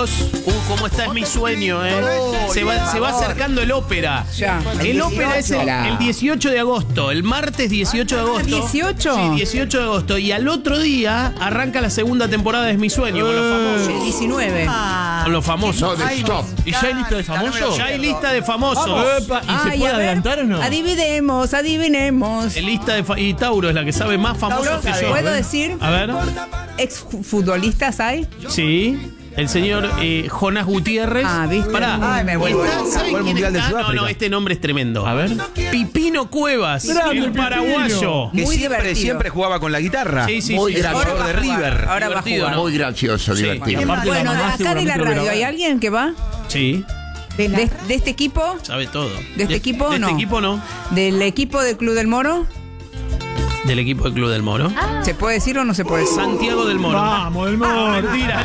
chicos. ¿Cómo está? Es mi sueño, ¿eh? Se va acercando el ópera. Ya. El ópera es el 18 de agosto, el martes 18 de agosto. ¿18? Sí, 18 de agosto. Y al otro día arranca la segunda temporada de Es mi sueño, con los famosos. El 19. Con los famosos. No, de Stop. ¿Y ya hay lista de famosos? Ya hay lista de famosos. Epa, ¿y Ay, se puede a ver, adelantar o no? Adivinemos. El lista de y Tauro es la que sabe más famosos que yo. ¿Puedo decir? A ver. ¿Exfutbolistas hay? Sí. El señor Jonás Gutiérrez. Ah, ¿viste? Pará. Ay, me vuelvo loca. ¿Saben Fue el quién Mundial de está? Sudáfrica. No, este nombre es tremendo. A ver. Pipino Cuevas, Grande, el Pipino. paraguayo. Que Muy siempre, divertido. siempre jugaba con la guitarra. Sí, sí, Muy sí. gracioso Ahora va de a jugar. River. Ahora va a Divertido, jugar. ¿no? Muy gracioso, Sí. divertido. Aparte, la Bueno, mamá acá de la seguramente lo radio, grabó. ¿hay alguien que va? Sí, ¿De este equipo? sabe todo. ¿De este equipo de no? este equipo no. ¿Del equipo del Club del Moro? Del equipo del Club del Moro. ¿Se puede decir o no se puede decir? Santiago del Moro. Vamos, el Moro. Mentira.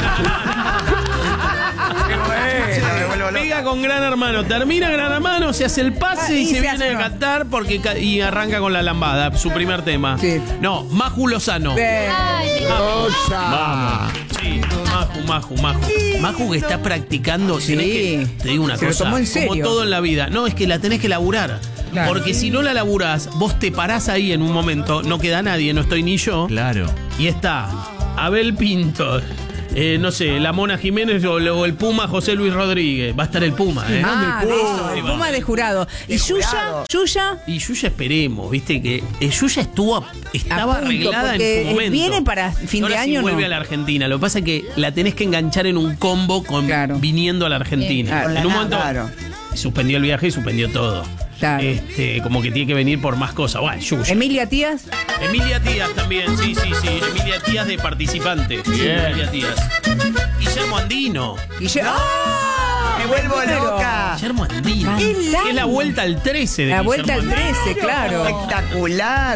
Pega con Gran Hermano, termina Gran Hermano, se hace el pase y se viene hace a cantar y arranca con la lambada, su primer tema. Sí. No, Maju Lozano. Bien. Rosa. Sí, Maju. Maju que está practicando, Sí. tenés que, te digo una Se lo cosa, tomó en como serio. todo en la vida. No, es que la tenés que laburar. Claro. Porque si no la laburás, vos te parás ahí en un momento, no queda nadie, no estoy ni yo. Claro. Y está Abel Pinto, no sé, la Mona Jiménez o el Puma José Luis Rodríguez. Va a estar el Puma, ¿eh? Ah, de eso, el Puma de jurado. ¿Y Yuya? Y Yuya esperemos, viste que Yuya estaba A punto, arreglada en porque su momento. viene para fin Ahora de sí año, vuelve ¿no? a la Argentina. Lo que pasa es que la tenés que enganchar en un combo Claro. viniendo a la Argentina. Bien, En un momento claro. suspendió el viaje y suspendió todo. Claro. Como que tiene que venir por más cosas. Bueno, Yuya. ¿Emilia Tías? Emilia Tías también, sí. Emilia Tías de participante. Bien. Emilia Tías. Guillermo Andino. Me vuelvo loca. Guillermo Andino. Qué Es la vuelta al 13 de La vuelta al Guillermo Andino. 13, claro. Espectacular.